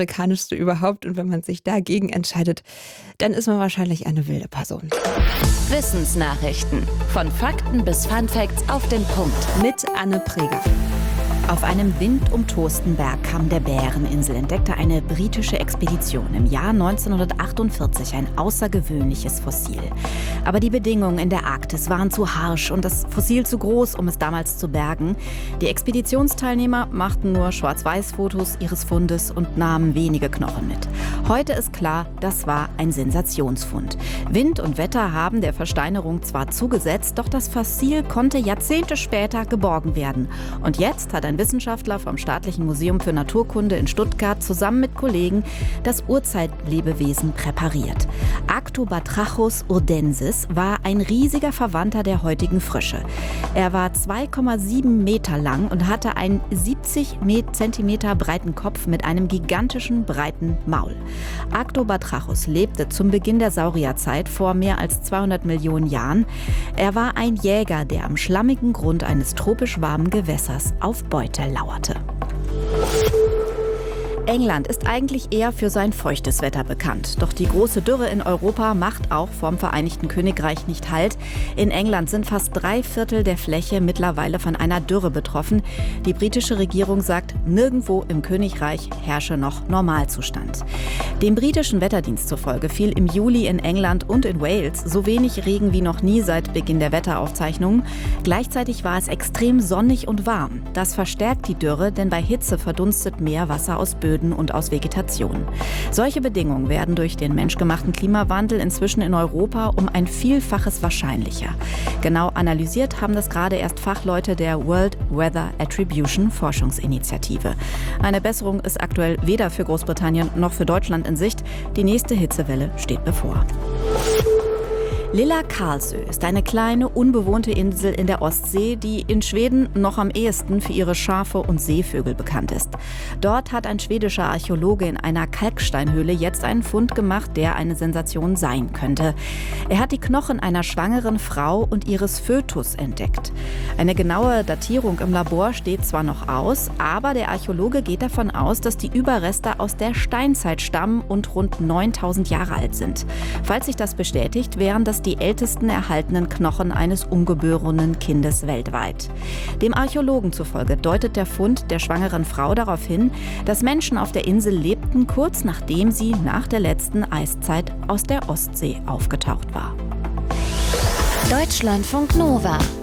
Amerikanischste überhaupt. Und wenn man sich dagegen entscheidet, dann ist man wahrscheinlich eine wilde Person. Wissensnachrichten. Von Fakten bis Funfacts auf den Punkt. Mit Anne Preger. Auf einem windumtosten Bergkamm der Bäreninsel entdeckte eine britische Expedition im Jahr 1948 ein außergewöhnliches Fossil. Aber die Bedingungen in der Arktis waren zu harsch und das Fossil zu groß, um es damals zu bergen. Die Expeditionsteilnehmer machten nur Schwarz-Weiß-Fotos ihres Fundes und nahmen wenige Knochen mit. Heute ist klar, das war ein Sensationsfund. Wind und Wetter haben der Versteinerung zwar zugesetzt, doch das Fossil konnte Jahrzehnte später geborgen werden. Und jetzt hat ein Wissenschaftler vom Staatlichen Museum für Naturkunde in Stuttgart zusammen mit Kollegen das Urzeitlebewesen präpariert. Arctobatrachus urdensis war ein riesiger Verwandter der heutigen Frösche. Er war 2,7 Meter lang und hatte einen 70 Zentimeter breiten Kopf mit einem gigantischen breiten Maul. Arctobatrachus lebte zum Beginn der Saurierzeit vor mehr als 200 Millionen Jahren. Er war ein Jäger, der am schlammigen Grund eines tropisch warmen Gewässers auf Beute lauerte. England ist eigentlich eher für sein feuchtes Wetter bekannt. Doch die große Dürre in Europa macht auch vom Vereinigten Königreich nicht Halt. In England sind fast 3/4 der Fläche mittlerweile von einer Dürre betroffen. Die britische Regierung sagt, nirgendwo im Königreich herrsche noch Normalzustand. Dem britischen Wetterdienst zufolge fiel im Juli in England und in Wales so wenig Regen wie noch nie seit Beginn der Wetteraufzeichnungen. Gleichzeitig war es extrem sonnig und warm. Das verstärkt die Dürre, denn bei Hitze verdunstet mehr Wasser aus Böden und aus Vegetation. Solche Bedingungen werden durch den menschgemachten Klimawandel inzwischen in Europa um ein Vielfaches wahrscheinlicher. Genau analysiert haben das gerade erst Fachleute der World Weather Attribution Forschungsinitiative. Eine Besserung ist aktuell weder für Großbritannien noch für Deutschland in Sicht. Die nächste Hitzewelle steht bevor. Lilla Karlsö ist eine kleine, unbewohnte Insel in der Ostsee, die in Schweden noch am ehesten für ihre Schafe und Seevögel bekannt ist. Dort hat ein schwedischer Archäologe in einer Kalksteinhöhle jetzt einen Fund gemacht, der eine Sensation sein könnte. Er hat die Knochen einer schwangeren Frau und ihres Fötus entdeckt. Eine genaue Datierung im Labor steht zwar noch aus, aber der Archäologe geht davon aus, dass die Überreste aus der Steinzeit stammen und rund 9000 Jahre alt sind. Falls sich das bestätigt, wären das die ältesten erhaltenen Knochen eines ungeborenen Kindes weltweit. Dem Archäologen zufolge deutet der Fund der schwangeren Frau darauf hin, dass Menschen auf der Insel lebten, kurz nachdem sie nach der letzten Eiszeit aus der Ostsee aufgetaucht war. Deutschlandfunk Nova